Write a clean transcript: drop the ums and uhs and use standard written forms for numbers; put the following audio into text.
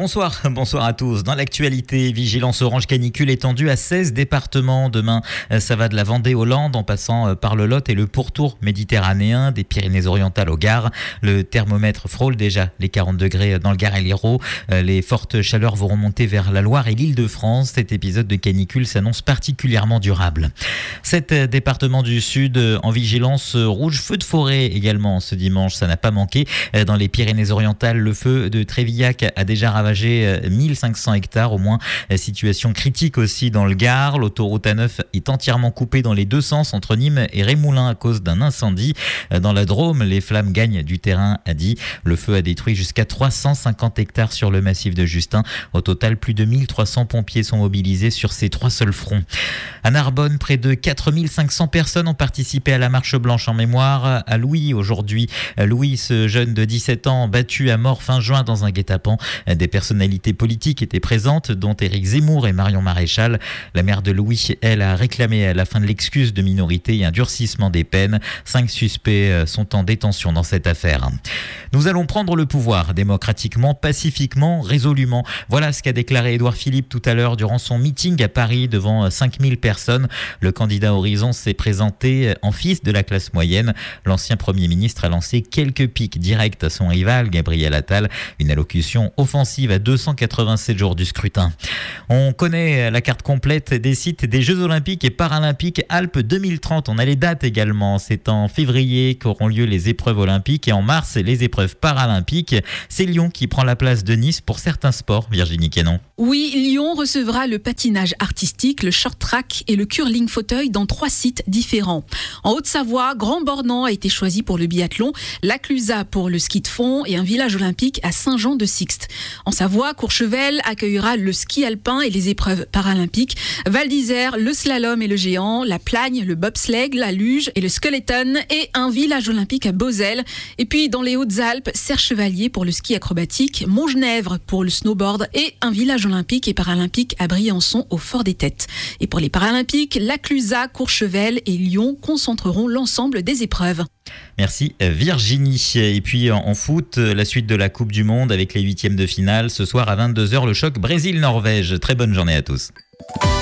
Bonsoir à tous. Dans l'actualité, vigilance orange canicule étendue à 16 départements. Demain, ça va de la Vendée aux Landes en passant par le Lot et le pourtour méditerranéen, des Pyrénées-Orientales au Gard. Le thermomètre frôle déjà les 40 degrés dans le Gard et l'Hérault. Les fortes chaleurs vont remonter vers la Loire et l'Île-de-France. Cet épisode de canicule s'annonce particulièrement durable. 7 départements du Sud en vigilance rouge. Feu de forêt également ce dimanche, ça n'a pas manqué. Dans les Pyrénées-Orientales, le feu de Trévillac a déjà ravagé 1500 hectares au moins. Situation critique aussi dans le Gard. L'autoroute A9 est entièrement coupée dans les deux sens entre Nîmes et Rémoulins à cause d'un incendie. Dans la Drôme, les flammes gagnent du terrain, a dit. Le feu a détruit jusqu'à 350 hectares sur le massif de Justin. Au total, plus de 1300 pompiers sont mobilisés sur ces 3 seuls fronts. À Narbonne, près de 4500 personnes ont participé à la marche blanche en mémoire à Louis aujourd'hui. Louis, ce jeune de 17 ans battu à mort fin juin dans un guet-apens. Des personnalités politiques étaient présentes, dont Éric Zemmour et Marion Maréchal. La mère de Louis, elle, a réclamé la fin de l'excuse de minorité et un durcissement des peines. 5 suspects sont en détention dans cette affaire. Nous allons prendre le pouvoir démocratiquement, pacifiquement, résolument. Voilà ce qu'a déclaré Édouard Philippe tout à l'heure durant son meeting à Paris devant 5000 personnes. Le candidat Horizon s'est présenté en fils de la classe moyenne. L'ancien Premier ministre a lancé quelques pics directs à son rival, Gabriel Attal. Une allocution offensive à 287 jours du scrutin. On connaît la carte complète des sites des Jeux Olympiques et Paralympiques Alpes 2030. On a les dates également. C'est en février qu'auront lieu les épreuves olympiques et en mars, les épreuves paralympiques. C'est Lyon qui prend la place de Nice pour certains sports. Virginie Quénon. Oui, Lyon recevra le patinage artistique, le short track et le curling fauteuil dans 3 sites différents. En Haute-Savoie, Grand-Bornand a été choisi pour le biathlon, la Clusaz pour le ski de fond et un village olympique à Saint-Jean-de-Sixte. En Savoie, Courchevel accueillera le ski alpin et les épreuves paralympiques. Val d'Isère, le slalom et le géant, la plagne, le bobsleigh, la luge et le skeleton et un village olympique à Beauzelle. Et puis dans les Hautes-Alpes, Serre-Chevalier pour le ski acrobatique, Montgenèvre pour le snowboard et un village olympique et paralympique à Briançon au Fort des Têtes. Et pour les Paralympiques, la Clusaz, Courchevel et Lyon concentreront l'ensemble des épreuves. Merci Virginie. Et puis en foot, la suite de la Coupe du Monde avec les 8e de finale. Ce soir à 22h, le choc Brésil-Norvège. Très bonne journée à tous.